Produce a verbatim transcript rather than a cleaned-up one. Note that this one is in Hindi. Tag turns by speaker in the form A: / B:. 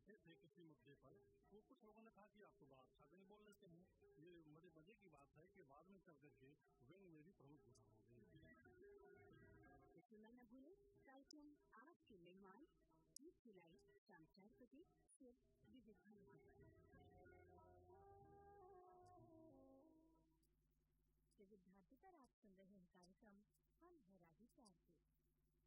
A: बैठे थे किसी मुद्दे पर, तो कुछ लोगों ने कहा कि आप तो बड़ा अच्छा नहीं बोल लेते हैं। ये बड़े मजे की बात है कि बाद में चल करके व्यंग में भी प्रमुख घोषणा हो गई।
B: सुनना न भूले कार्यक्रम आज के मेहमान तीस जुलाई शाम चार बजे सिर्फ विविध भारती पर आप सुन रहे हैं कार्यक्रम हम है राधी चार के।